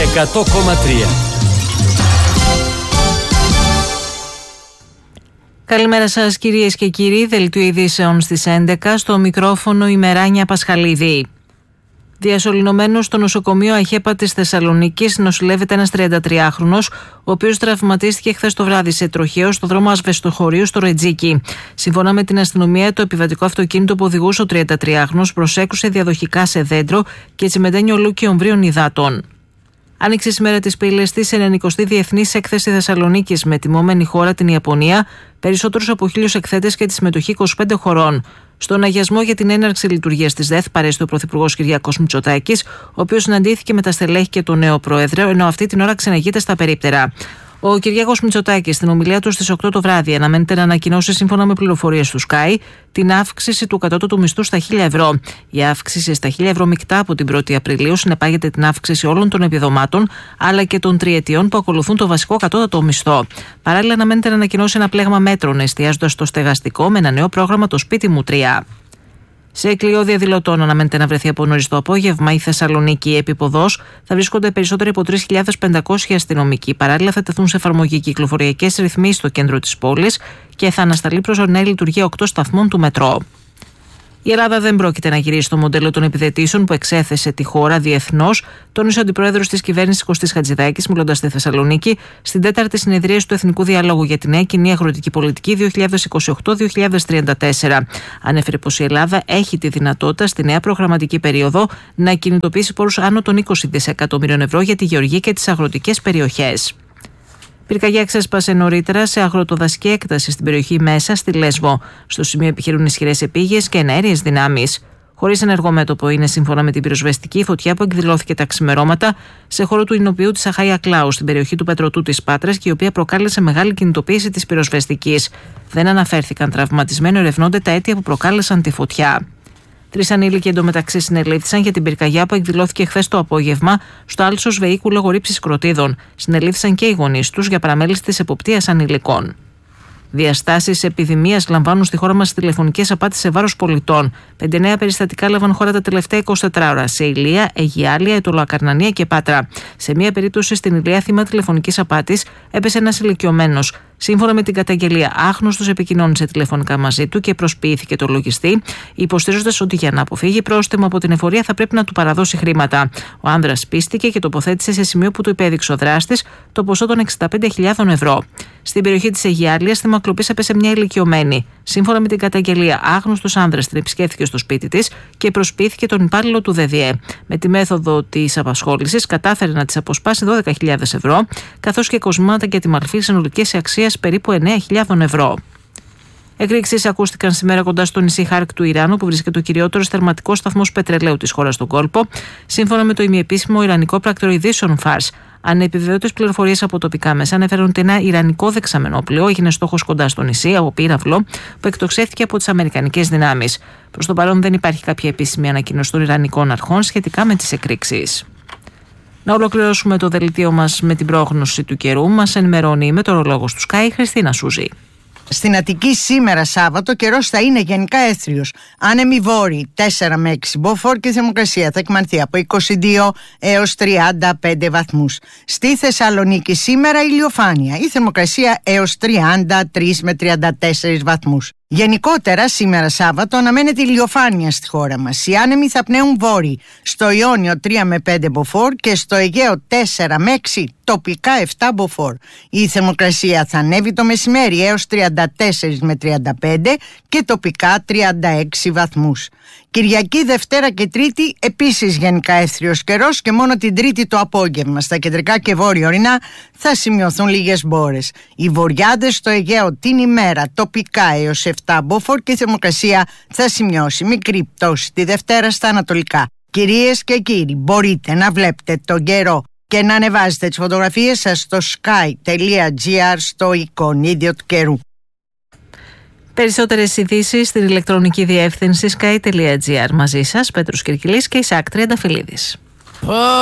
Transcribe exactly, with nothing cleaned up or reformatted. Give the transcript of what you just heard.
εκατό κόμμα τρία. Καλημέρα σας κυρίες και κύριοι, δελτίο ειδήσεων στις έντεκα, στο μικρόφωνο η Μεράνια Πασχαλίδη. Διασωληνωμένος στο νοσοκομείο Αχέπα της Θεσσαλονίκης νοσηλεύεται ένας τριαντατριάχρονος, ο οποίος τραυματίστηκε χθες το βράδυ σε τροχαίο στο δρόμο Ασβεστοχωρίου στο Ρετζίκι. Σύμφωνα με την αστυνομία, το επιβατικό αυτοκίνητο που οδηγούσε ο τριαντατριάχρονος προσέκρουσε διαδοχικά σε δέντρο και τσιμεντένιο ολούκι ομβρίων υδάτων. Άνοιξε σήμερα τις πύλες της ενενηκοστή Διεθνής Έκθεση Θεσσαλονίκης με τιμόμενη χώρα την Ιαπωνία, περισσότερους από χίλιους εκθέτες και τη συμμετοχή είκοσι πέντε χωρών. Στον αγιασμό για την έναρξη λειτουργίας της ΔΕΘ παρέστη ο Πρωθυπουργός Κυριάκος Μητσοτάκης, ο οποίος συναντήθηκε με τα στελέχη και τον νέο πρόεδρο, ενώ αυτή την ώρα ξεναγείται στα περίπτερα. Ο Κυριάκος Μητσοτάκης στην ομιλία του στις οκτώ το βράδυ αναμένεται να ανακοινώσει, σύμφωνα με πληροφορίες του Sky, την αύξηση του κατώτατου μισθού στα χίλια ευρώ. Η αύξηση στα χίλια ευρώ μεικτά από την πρώτη Απριλίου συνεπάγεται την αύξηση όλων των επιδομάτων αλλά και των τριετιών που ακολουθούν το βασικό κατώτατο μισθό. Παράλληλα, αναμένεται να ανακοινώσει ένα πλέγμα μέτρων εστιάζοντας στο στεγαστικό με ένα νέο πρόγραμμα, το Σπίτι μου τρία. Σε κλειό διαδηλωτών αναμένεται να βρεθεί από νωρίς το απόγευμα η Θεσσαλονίκη. Επί ποδός θα βρίσκονται περισσότεροι από τρεις χιλιάδες πεντακόσιοι αστυνομικοί. Παράλληλα, θα τεθούν σε εφαρμογή κυκλοφοριακές ρυθμίσεις στο κέντρο της πόλης και θα ανασταλεί προσωρινά λειτουργία οκτώ σταθμών του μετρό. Η Ελλάδα δεν πρόκειται να γυρίσει στο μοντέλο των επιδετήσεων που εξέθεσε τη χώρα διεθνώς, τόνισε ο αντιπρόεδρος της κυβέρνησης Κωστής Χατζηδάκης, μιλώντας στη Θεσσαλονίκη, στην τέταρτη συνεδρίαση του Εθνικού Διαλόγου για τη Νέα Κοινή Αγροτική Πολιτική δύο χιλιάδες είκοσι οκτώ δύο χιλιάδες τριάντα τέσσερα. Ανέφερε πως η Ελλάδα έχει τη δυνατότητα στη νέα προγραμματική περίοδο να κινητοποιήσει πόρους άνω των είκοσι δισεκατομμυρίων ευρώ για τη γεωργία και τις αγροτικές περιοχές. Πυρκαγιά ξέσπασε νωρίτερα σε αγροτοδασική έκταση στην περιοχή Μέσα στη Λέσβο. Στο σημείο επιχειρούν ισχυρές επίγειες και εναέριες δυνάμεις. Χωρίς ενεργό μέτωπο είναι, σύμφωνα με την πυροσβεστική, φωτιά που εκδηλώθηκε τα ξημερώματα σε χώρο του Ινοποιού της Αχάια Κλάου, στην περιοχή του Πετρωτού της Πάτρας, και η οποία προκάλεσε μεγάλη κινητοποίηση της πυροσβεστικής. Δεν αναφέρθηκαν τραυματισμένοι, ερευνώνται τα αίτια που προκάλεσαν τη φωτιά. Τρεις ανήλικοι εντωμεταξύ συνελήφθησαν για την πυρκαγιά που εκδηλώθηκε χθες το απόγευμα στο άλσος Βεϊκού λόγω ρήψης κροτίδων. Συνελήφθησαν και οι γονείς τους για παραμέληση της εποπτείας ανηλικών. Διαστάσεις επιδημίας λαμβάνουν στη χώρα μας τηλεφωνικές απάτες σε βάρος πολιτών. Πέντε νέα περιστατικά έλαβαν χώρα τα τελευταία εικοσιτέσσερις ώρα σε Ηλεία, Αιγιάλια, Αιτωλοακαρνανία και Πάτρα. Σε μία περίπτωση στην Ηλεία, θύμα τηλεφωνικής απάτης έπεσε ένας ηλικιωμένος. Σύμφωνα με την καταγγελία, άγνωστος επικοινώνησε τηλεφωνικά μαζί του και προσποιήθηκε το λογιστή, υποστηρίζοντας ότι για να αποφύγει πρόστιμο από την εφορία θα πρέπει να του παραδώσει χρήματα. Ο άνδρας πίστηκε και τοποθέτησε σε σημείο που του υπέδειξε ο δράστης το ποσό των εξήντα πέντε χιλιάδων ευρώ. Στην περιοχή της Αιγιάλιας, θύμα κλοπής έπεσε μια ηλικιωμένη. Σύμφωνα με την καταγγελία, άγνωστος άνδρας την επισκέφθηκε στο σπίτι της και προσποιήθηκε τον υπάλληλο του ΔΔΕ. Με τη μέθοδο της απασχόλησης κατάφερε να της αποσπάσει δώδεκα χιλιάδες ευρώ, καθώς και κοσμήματα και τη μαλφή συνολικής αξίας περίπου εννέα χιλιάδες ευρώ. Εκρήξεις ακούστηκαν σήμερα κοντά στο νησί Χάρκ του Ιράνου, που βρίσκεται ο κυριότερος θερματικός σταθμός πετρελαίου της χώρας στον κόλπο, σύμφωνα με το ημιεπίσημο ιρανικό πράκτορο ειδήσεων Φάρς. Ανεπιβεβαιώτες πληροφορίες από τοπικά μέσα ανέφεραν ότι ένα ιρανικό δεξαμενόπλαιο έγινε στόχος κοντά στο νησί από πύραυλο που εκτοξεύτηκε από τις αμερικανικές δυνάμεις. Προς το παρόν δεν υπάρχει κάποια επίσημη ανακοίνωση των ιρανικών αρχών σχετικά με τις εκρήξεις. Να ολοκληρώσουμε το δελτίο μας με την πρόγνωση του καιρού. Μας ενημερώνει η μετεωρολόγος του Sky, Χριστίνα Σούζη. Στην Αττική σήμερα Σάββατο καιρός θα είναι γενικά έθριος. Άνεμοι βόρειοι τέσσερα με έξι μποφόρ και η θερμοκρασία θα εκμανθεί από είκοσι δύο έως τριάντα πέντε βαθμούς. Στη Θεσσαλονίκη σήμερα ηλιοφάνεια, η θερμοκρασία έως τριάντα τρία με τριάντα τέσσερα βαθμούς. Γενικότερα σήμερα Σάββατο αναμένεται ηλιοφάνεια στη χώρα μας. Οι άνεμοι θα πνέουν βόρειοι, στο Ιόνιο τρία με πέντε μποφόρ και στο Αιγαίο τέσσερα με έξι, τοπικά επτά μποφόρ. Η θερμοκρασία θα ανέβει το μεσημέρι έως τριάντα τέσσερα με τριάντα πέντε και τοπικά τριάντα έξι βαθμούς. Κυριακή, Δευτέρα και Τρίτη επίσης γενικά έθριος καιρός και μόνο την Τρίτη το απόγευμα στα κεντρικά και βόρεια ορεινά θα σημειωθούν λίγες μπόρες. Οι βορειάδες στο Αιγαίο την ημέρα τοπικά έως επτά μποφόρ και η θερμοκρασία θα σημειώσει μικρή πτώση τη Δευτέρα στα ανατολικά. Κυρίες και κύριοι, μπορείτε να βλέπετε τον καιρό και να ανεβάζετε τις φωτογραφίες σας στο sky.gr στο εικονίδιο του καιρού. Περισσότερες ειδήσεις στην ηλεκτρονική διεύθυνση sky.gr. Μαζί σας, Πέτρος Κυρκυλής και Ισάκ Τριανταφυλλίδης.